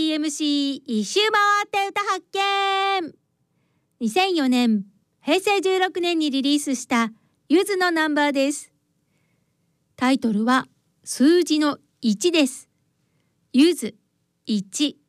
MC 一周回って歌発見。2004年平成16年にリリースしたゆずのナンバーです。タイトルは数字の1です。ゆず1。